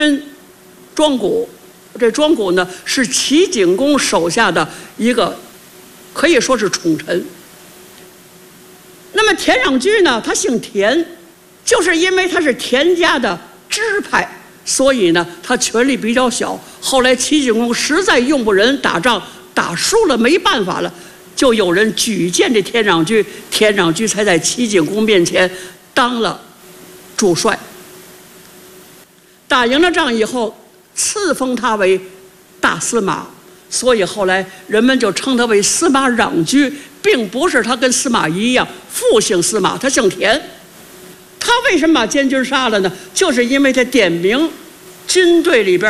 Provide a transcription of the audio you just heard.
庄古，这庄古呢是齐景公手下的一个，可以说是宠臣。那么田壤居呢，他姓田，就是因为他是田家的支派，所以呢他权力比较小。后来齐景公实在用不人，打仗打输了没办法了，就有人举荐这田壤居，田壤居才在齐景公面前当了主帅。打赢了仗以后，赐封他为大司马，所以后来人们就称他为司马壤居，并不是他跟司马懿一样父姓司马，他姓田。他为什么把监军杀了呢？就是因为他点名军队里边